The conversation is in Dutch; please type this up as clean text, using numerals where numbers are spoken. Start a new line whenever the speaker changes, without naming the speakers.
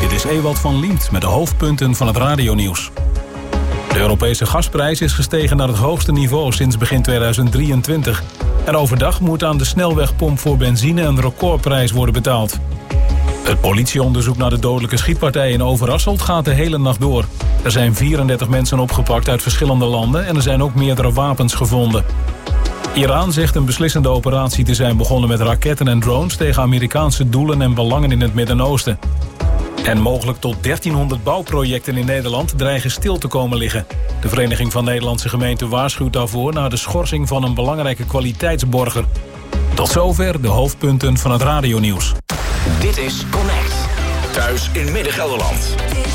Dit is Ewald van Liemt met de hoofdpunten van het radionieuws. De Europese gasprijs is gestegen naar het hoogste niveau sinds begin 2023. En overdag moet aan de snelwegpomp voor benzine een recordprijs worden betaald. Het politieonderzoek naar de dodelijke schietpartij in Overasselt gaat de hele nacht door. Er zijn 34 mensen opgepakt uit verschillende landen en er zijn ook meerdere wapens gevonden. Iran zegt een beslissende operatie te zijn begonnen met raketten en drones tegen Amerikaanse doelen en belangen in het Midden-Oosten. En mogelijk tot 1300 bouwprojecten in Nederland dreigen stil te komen liggen. De Vereniging van Nederlandse Gemeenten waarschuwt daarvoor na de schorsing van een belangrijke kwaliteitsborger. Tot zover de hoofdpunten van het radionieuws.
Dit is Connect. Thuis in Midden-Gelderland.